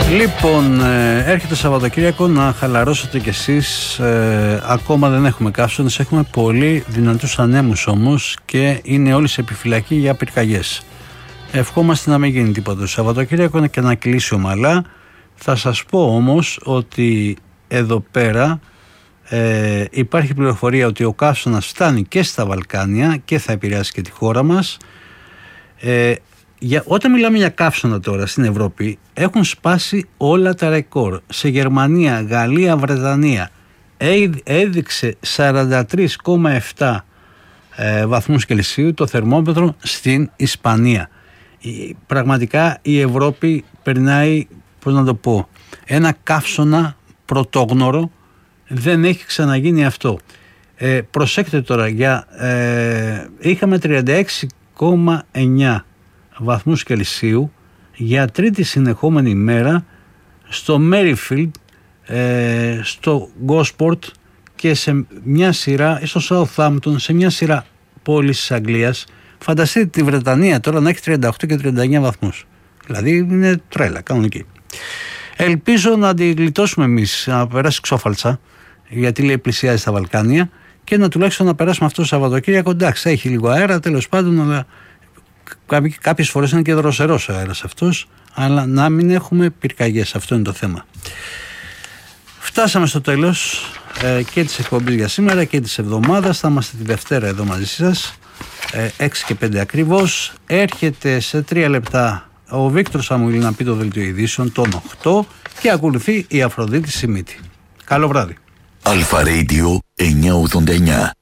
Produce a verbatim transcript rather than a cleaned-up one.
Λοιπόν, ε, έρχεται Σαββατοκύριακο, να χαλαρώσετε κι εσείς. Ε, ακόμα δεν έχουμε καύσονες, έχουμε πολύ δυνατούς ανέμους όμως και είναι όλοι σε επιφυλακή για πυρκαγιές. Ευχόμαστε να μην γίνει τίποτα το Σαββατοκύριακο και να κλείσει ομαλά. Θα σας πω όμως ότι εδώ πέρα ε, υπάρχει πληροφορία ότι ο καύσωνας φτάνει και στα Βαλκάνια και θα επηρεάσει και τη χώρα μας. Ε, Για, όταν μιλάμε για καύσωνα τώρα στην Ευρώπη, έχουν σπάσει όλα τα ρεκόρ. Σε Γερμανία, Γαλλία, Βρετανία έδειξε σαράντα τρία κόμμα επτά ε, βαθμούς Κελσίου το θερμόμετρο στην Ισπανία. Η, πραγματικά η Ευρώπη περνάει, πώς να το πω, ένα καύσωνα πρωτόγνωρο. Δεν έχει ξαναγίνει αυτό. Ε, προσέξτε τώρα, για, ε, είχαμε τριάντα έξι κόμμα εννιά βαθμούς Κελσίου για τρίτη συνεχόμενη μέρα στο Merrifield, ε, στο Gosport και σε μια σειρά, στο Southampton, σε μια σειρά πόλεις της Αγγλίας. Φανταστείτε τη Βρετανία τώρα να έχει τριάντα οκτώ και τριάντα εννιά βαθμούς. Δηλαδή είναι τρέλα, κανονική. Ελπίζω να τη γλιτώσουμε εμείς, να περάσει ξόφαλτσα, γιατί λέει πλησιάζει στα Βαλκάνια, και να τουλάχιστον να περάσουμε αυτό το Σαββατοκύριακο. Εντάξει, έχει λίγο αέρα τέλος πάντων, αλλά κάποιες φορές είναι και δροσερός ο αέρας αυτός, αλλά να μην έχουμε πυρκαγιές. Αυτό είναι το θέμα. Φτάσαμε στο τέλος ε, και της εκπομπής για σήμερα και της εβδομάδας. Θα είμαστε τη Δευτέρα εδώ μαζί σας, ε, έξι και πέντε ακριβώς. Έρχεται σε τρία λεπτά ο Βίκτορ Σαμουήλ να πει το δελτίο ειδήσεων των οκτώ και ακολουθεί η Αφροδίτη Σιμίτη. Καλό βράδυ. Αλφα Radio εννιακόσια ογδόντα εννιά.